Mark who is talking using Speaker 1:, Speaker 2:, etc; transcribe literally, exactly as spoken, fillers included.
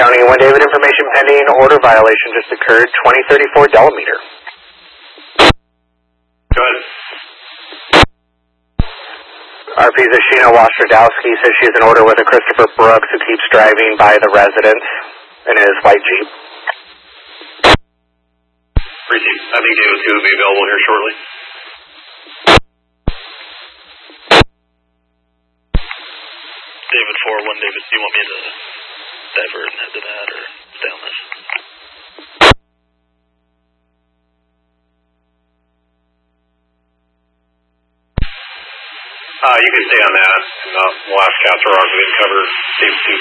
Speaker 1: County, one David information pending, order violation just occurred, twenty thirty-four Delameter.
Speaker 2: Go ahead.
Speaker 1: R P Zashina Wastradowski says she has an order with a Christopher Brooks who keeps driving by the residence in his white Jeep.
Speaker 2: Received. I think David two will be available here shortly.
Speaker 3: David four, one David, do you want me to divert and head to that or stay on this?
Speaker 2: Uh, you can stay on that, and uh, we'll ask Castle Rock to cover David two.